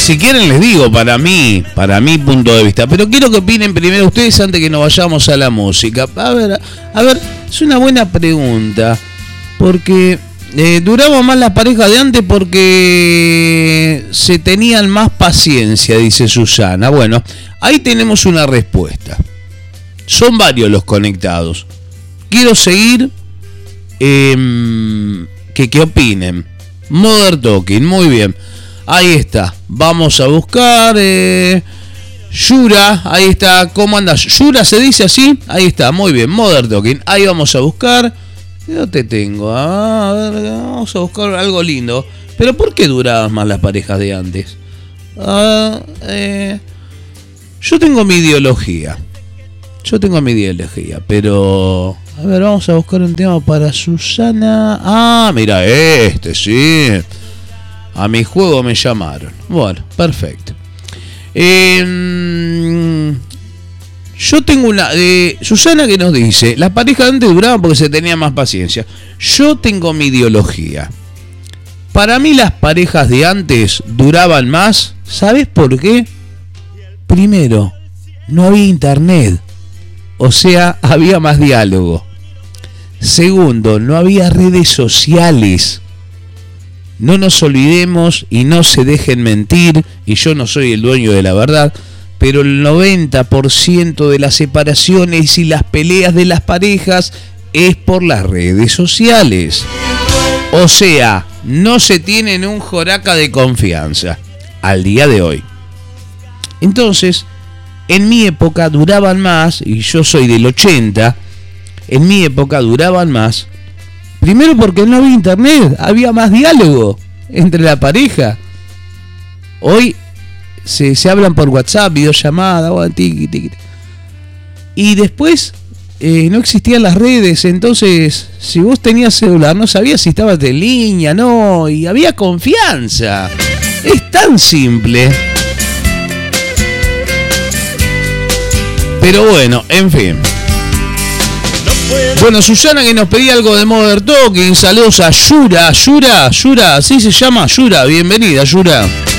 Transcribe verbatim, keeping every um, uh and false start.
si quieren les digo, para mí, para mi punto de vista, pero quiero que opinen primero ustedes antes que nos vayamos a la música. A ver, a ver, es una buena pregunta, porque eh, duraba más la pareja de antes porque se tenían más paciencia, dice Susana. Bueno, ahí tenemos una respuesta. Son varios los conectados. Quiero seguir, eh, que, que opinen. Modern Talking, muy bien. Ahí está, vamos a buscar eh, Yura, ahí está, ¿cómo andas? Yura se dice así, ahí está, muy bien, Modern Talking, ahí vamos a buscar. Yo te tengo, a ver, vamos a buscar algo lindo. Pero ¿por qué duraban más las parejas de antes? Ah, eh, yo tengo mi ideología, yo tengo mi ideología, pero... A ver, vamos a buscar un tema para Susana. Ah, mira este, sí. A mi juego me llamaron. Bueno, perfecto. Eh, yo tengo una... Eh, Susana que nos dice, las parejas antes duraban porque se tenía más paciencia. Yo tengo mi ideología. Para mí las parejas de antes duraban más. ¿Sabes por qué? Primero, no había internet. O sea, había más diálogo. Segundo, no había redes sociales. No nos olvidemos y no se dejen mentir, y yo no soy el dueño de la verdad, pero el noventa por ciento de las separaciones y las peleas de las parejas es por las redes sociales. O sea, no se tienen un joraca de confianza al día de hoy. Entonces, en mi época duraban más, y yo soy del ochenta, en mi época duraban más. Primero porque no había internet, había más diálogo entre la pareja. Hoy se, se hablan por WhatsApp, videollamada, tiqui, tiqui. Y después eh, no existían las redes, entonces si vos tenías celular no sabías si estabas de línea, no, y había confianza. Es tan simple. Pero bueno, en fin. Bueno, Susana que nos pedía algo de Modern Talking. Saludos a Yura, Yura, Yura, así se llama, Yura, bienvenida, Yura.